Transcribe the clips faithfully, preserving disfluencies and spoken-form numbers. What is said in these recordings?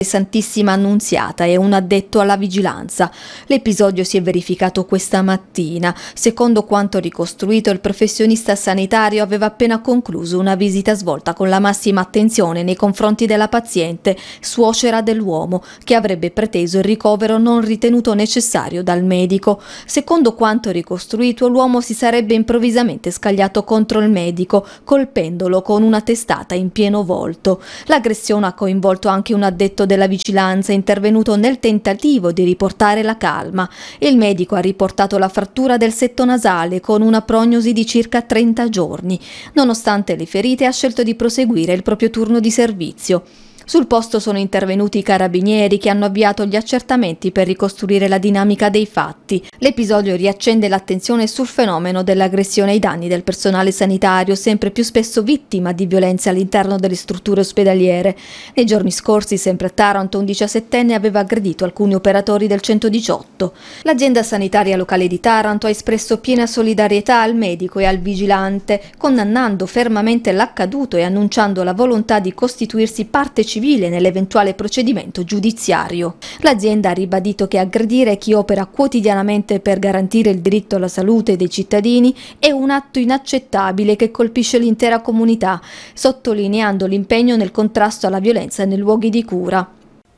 Santissima Annunziata e un addetto alla vigilanza. L'episodio si è verificato questa mattina. Secondo quanto ricostruito, il professionista sanitario aveva appena concluso una visita svolta con la massima attenzione nei confronti della paziente, suocera dell'uomo, che avrebbe preteso il ricovero non ritenuto necessario dal medico. Secondo quanto ricostruito, l'uomo si sarebbe improvvisamente scagliato contro il medico, colpendolo con una testata in pieno volto. L'aggressione ha coinvolto anche un addetto della vigilanza intervenuto nel tentativo di riportare la calma. Il medico ha riportato la frattura del setto nasale con una prognosi di circa trenta giorni. Nonostante le ferite, ha scelto di proseguire il proprio turno di servizio. Sul posto sono intervenuti i carabinieri che hanno avviato gli accertamenti per ricostruire la dinamica dei fatti. L'episodio riaccende l'attenzione sul fenomeno dell'aggressione ai danni del personale sanitario, sempre più spesso vittima di violenze all'interno delle strutture ospedaliere. Nei giorni scorsi, sempre a Taranto, un diciassettenne aveva aggredito alcuni operatori del centodiciotto. L'azienda sanitaria locale di Taranto ha espresso piena solidarietà al medico e al vigilante, condannando fermamente l'accaduto e annunciando la volontà di costituirsi parte civile nell'eventuale procedimento giudiziario. L'azienda ha ribadito che aggredire chi opera quotidianamente per garantire il diritto alla salute dei cittadini è un atto inaccettabile che colpisce l'intera comunità, sottolineando l'impegno nel contrasto alla violenza nei luoghi di cura.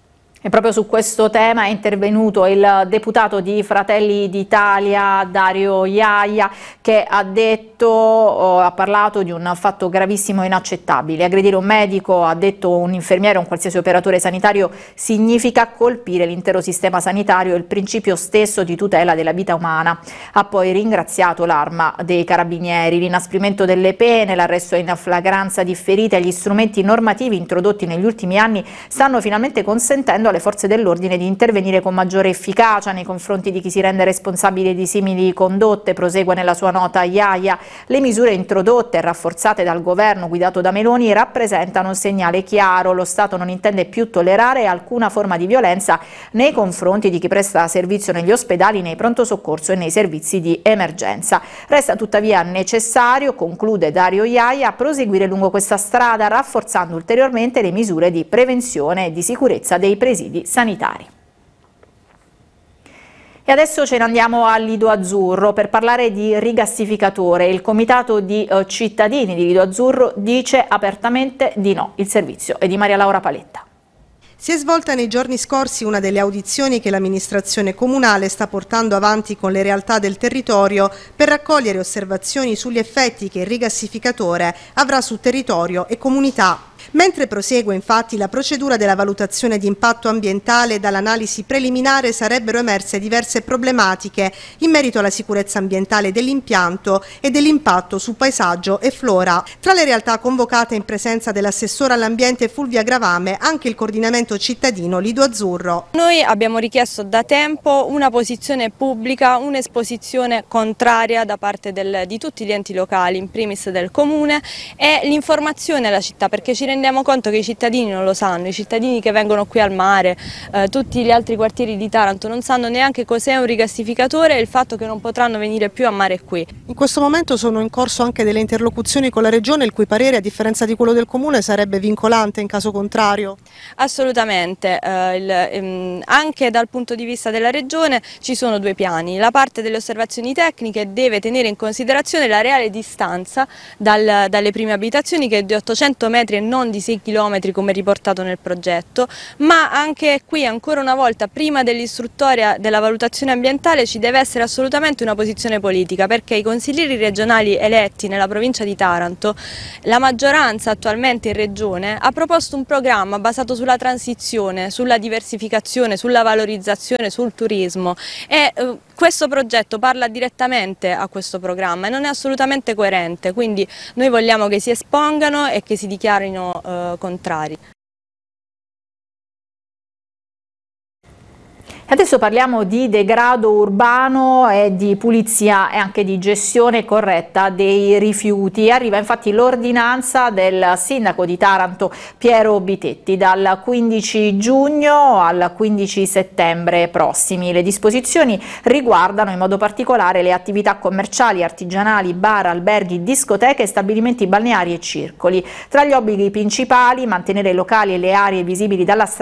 E proprio su questo tema è intervenuto il deputato di Fratelli d'Italia Dario Iaia, che ha detto, oh, ha parlato di un fatto gravissimo e inaccettabile. Aggredire un medico, ha detto un infermiere o un qualsiasi operatore sanitario, significa colpire l'intero sistema sanitario e il principio stesso di tutela della vita umana. Ha poi ringraziato l'Arma dei Carabinieri, l'inasprimento delle pene, l'arresto in flagranza differita e gli strumenti normativi introdotti negli ultimi anni stanno finalmente consentendo alle forze dell'ordine di intervenire con maggiore efficacia nei confronti di chi si rende responsabile di simili condotte. Prosegue nella sua nota Iaia: le misure introdotte e rafforzate dal governo guidato da Meloni rappresentano un segnale chiaro. Lo Stato non intende più tollerare alcuna forma di violenza nei confronti di chi presta servizio negli ospedali, nei pronto soccorso e nei servizi di emergenza. Resta tuttavia necessario, conclude Dario Iaia, proseguire lungo questa strada, rafforzando ulteriormente le misure di prevenzione e di sicurezza dei presidi sanitari. E adesso ce ne andiamo a Lido Azzurro per parlare di rigassificatore. Il comitato di eh, cittadini di Lido Azzurro dice apertamente di no. Il servizio è di Maria Laura Paletta. Si è svolta nei giorni scorsi una delle audizioni che l'amministrazione comunale sta portando avanti con le realtà del territorio per raccogliere osservazioni sugli effetti che il rigassificatore avrà su territorio e comunità. Mentre prosegue infatti la procedura della valutazione di impatto ambientale, dall'analisi preliminare sarebbero emerse diverse problematiche in merito alla sicurezza ambientale dell'impianto e dell'impatto su paesaggio e flora. Tra le realtà convocate in presenza dell'assessore all'ambiente Fulvia Gravame, anche il coordinamento cittadino Lido Azzurro. Noi abbiamo richiesto da tempo una posizione pubblica, un'esposizione contraria da parte del, di tutti gli enti locali, in primis del comune, e l'informazione alla città, perché ci rendiamo conto che i cittadini non lo sanno, i cittadini che vengono qui al mare, eh, tutti gli altri quartieri di Taranto non sanno neanche cos'è un rigassificatore e il fatto che non potranno venire più a mare qui. In questo momento sono in corso anche delle interlocuzioni con la Regione, il cui parere, a differenza di quello del Comune, sarebbe vincolante in caso contrario? Assolutamente, eh, il, ehm, anche dal punto di vista della Regione ci sono due piani. La parte delle osservazioni tecniche deve tenere in considerazione la reale distanza dal, dalle prime abitazioni, che è di ottocento metri e non di sei chilometri come riportato nel progetto, ma anche qui ancora una volta prima dell'istruttoria della valutazione ambientale ci deve essere assolutamente una posizione politica, perché i consiglieri regionali eletti nella provincia di Taranto, la maggioranza attualmente in regione, ha proposto un programma basato sulla transizione, sulla diversificazione, sulla valorizzazione, sul turismo e eh, questo progetto parla direttamente a questo programma e non è assolutamente coerente, quindi noi vogliamo che si espongano e che si dichiarino eh, contrari. Adesso parliamo di degrado urbano e di pulizia e anche di gestione corretta dei rifiuti. Arriva infatti l'ordinanza del sindaco di Taranto Piero Bitetti dal quindici giugno al quindici settembre prossimi. Le disposizioni riguardano in modo particolare le attività commerciali, artigianali, bar, alberghi, discoteche, stabilimenti balneari e circoli. Tra gli obblighi principali: mantenere i locali e le aree visibili dalla strada